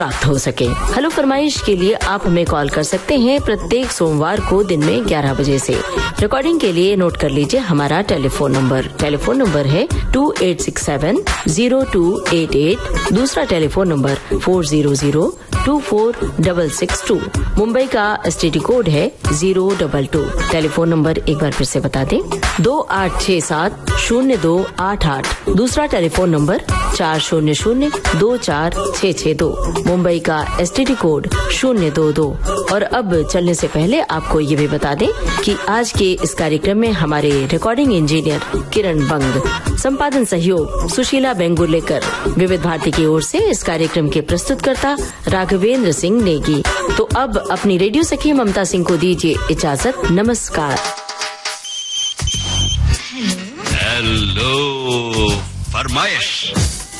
प्राप्त हो सके। हेलो फरमाइश के लिए आप हमें कॉल कर सकते हैं प्रत्येक सोमवार को दिन में 11 बजे से। रिकॉर्डिंग के लिए नोट कर लीजिए हमारा टेलीफोन नंबर है 2867-0288। दूसरा टेलीफोन नंबर 400-246662। मुंबई का STD कोड है 022। टेलीफोन नंबर एक बार फिर से बता दें 2867-0288। दूसरा टेलीफोन नंबर 400-24662। मुंबई का STD कोड 022। और अब चलने से पहले आपको ये भी बता दें कि आज के इस कार्यक्रम में हमारे रिकॉर्डिंग इंजीनियर किरण बंग, संपादन सहयोग सुशीला बेंगुलेकर, विविध भारती की ओर से इस कार्यक्रम के प्रस्तुतकर्ता राघवेंद्र सिंह नेगी। तो अब अपनी रेडियो सखी ममता सिंह को दीजिए इजाजत। नमस्कार। हेलो फरमाइश।